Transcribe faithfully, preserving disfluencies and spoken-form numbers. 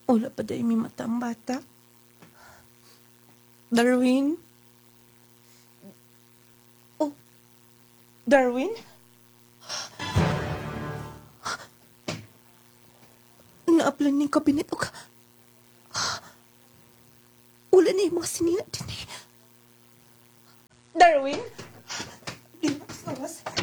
Wala pa dahil may mata ang bata. Darwin? Oh, Darwin? Naaplan ng kabinet o ka. Wala na yung mga sinila din eh. Darwin? Ginawas,